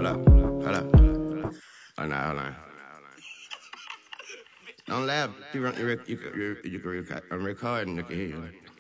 Hold up. Hold on. Don't laugh. You can I'm recording. You can hear you.